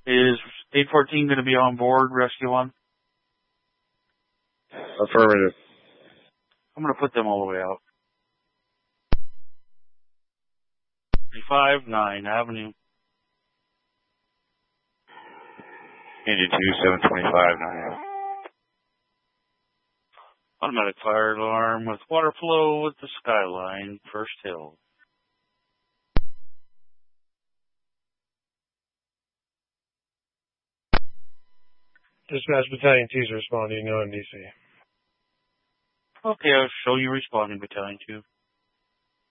Is 814 going to be on board, Rescue 1? Affirmative. I'm going to put them all the way out. 5 9 Avenue. Indy 2725 9. Automatic fire alarm with water flow with the Skyline, First Hill. Dispatch Battalion 2 is responding, no MDC. Okay, I'll show you responding, Battalion 2.